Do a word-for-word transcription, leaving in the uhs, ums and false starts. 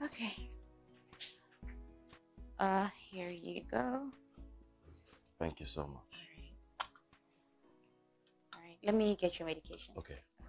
Okay. Uh, here you go. Thank you so much. All right. All right. Let me get your medication. Okay.